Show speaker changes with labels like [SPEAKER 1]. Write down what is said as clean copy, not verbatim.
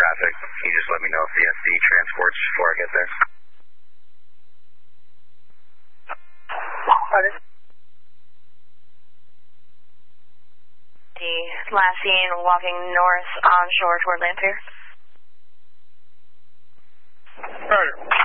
[SPEAKER 1] traffic. Can you just let me know if the SD transports before I get there?
[SPEAKER 2] Pardon? The last seen walking north onshore toward Lamphere.
[SPEAKER 3] Carter.